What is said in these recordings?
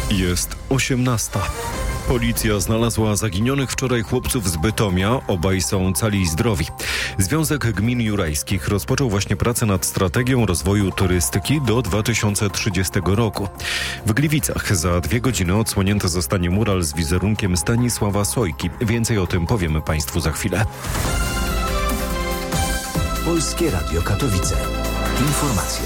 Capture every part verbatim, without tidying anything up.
Jest osiemnasta. Policja znalazła zaginionych wczoraj chłopców z Bytomia. Obaj są cali i zdrowi. Związek Gmin Jurajskich rozpoczął właśnie pracę nad strategią rozwoju turystyki do dwa tysiące trzydziestego roku. W Gliwicach za dwie godziny odsłonięty zostanie mural z wizerunkiem Stanisława Sojki. Więcej o tym powiemy Państwu za chwilę. Polskie Radio Katowice. Informacje.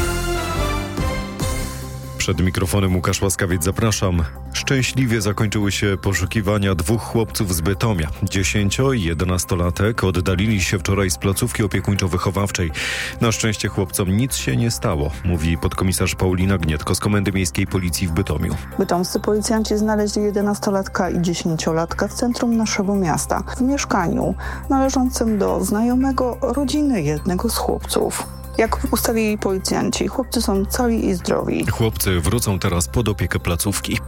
Przed mikrofonem Łukasz Łaskawiec, zapraszam. Szczęśliwie zakończyły się poszukiwania dwóch chłopców z Bytomia. Dziesięcio- i jedenastolatek oddalili się wczoraj z placówki opiekuńczo-wychowawczej. Na szczęście chłopcom nic się nie stało, mówi podkomisarz Paulina Gnietko z Komendy Miejskiej Policji w Bytomiu. Bytomscy policjanci znaleźli jedenastolatka i dziesięciolatka w centrum naszego miasta, w mieszkaniu należącym do znajomego rodziny jednego z chłopców. Jak ustalili policjanci, chłopcy są cali i zdrowi. Chłopcy wrócą teraz pod opiekę placówki.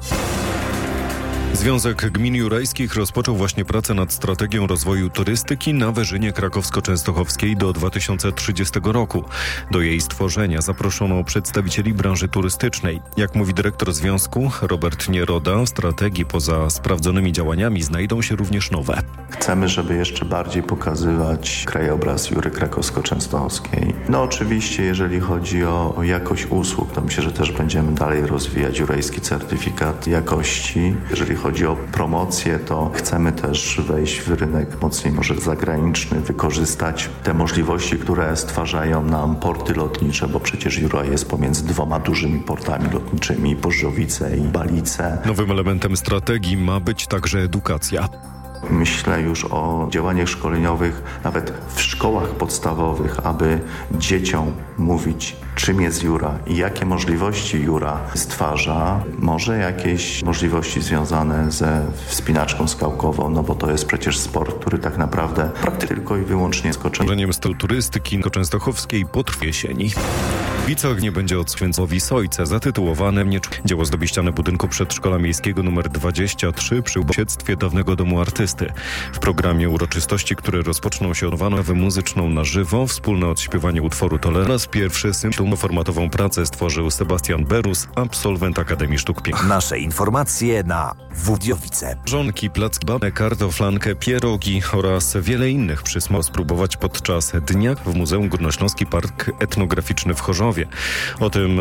Związek Gmin Jurajskich rozpoczął właśnie pracę nad strategią rozwoju turystyki na Wyżynie Krakowsko-Częstochowskiej do dwa tysiące trzydziestego roku. Do jej stworzenia zaproszono przedstawicieli branży turystycznej. Jak mówi dyrektor związku Robert Nieroda, w strategii poza sprawdzonymi działaniami znajdą się również nowe. Chcemy, żeby jeszcze bardziej pokazywać krajobraz Jury Krakowsko-Częstochowskiej. No oczywiście, jeżeli chodzi o, o jakość usług, to myślę, że też będziemy dalej rozwijać jurajski certyfikat jakości. Jeżeli chodzi o promocję, to chcemy też wejść w rynek mocniej może zagraniczny, wykorzystać te możliwości, które stwarzają nam porty lotnicze, bo przecież Jura jest pomiędzy dwoma dużymi portami lotniczymi, Bożowice i Balice. Nowym elementem strategii ma być także edukacja. Myślę już o działaniach szkoleniowych nawet w szkołach podstawowych, aby dzieciom mówić, czym jest Jura i jakie możliwości Jura stwarza. Może jakieś możliwości związane ze wspinaczką skałkową, no bo to jest przecież sport, który tak naprawdę praktycznie tylko i wyłącznie skoczy. Tworzeniem stylu turystyki Częstochowskiej potrwa jesieni. W Gliwicach nie będzie odsłonięcowi Sojce, zatytułowane mnie dzieło zdobi ścianę budynku przedszkola miejskiego numer dwadzieścia trzy przy sąsiedztwie dawnego domu artysty. W programie uroczystości, które rozpoczną się od wawę muzyczną na żywo, wspólne odśpiewanie utworu Toleranz, pierwszy symptom formatową pracę stworzył Sebastian Berus, absolwent Akademii Sztuk Pięknych. Nasze informacje na Włódziowice. Żonki, placki, babę, kartoflankę, pierogi oraz wiele innych przysmak spróbować podczas dnia w Muzeum Górnośląski Park Etnograficzny w Chorzowie. O tym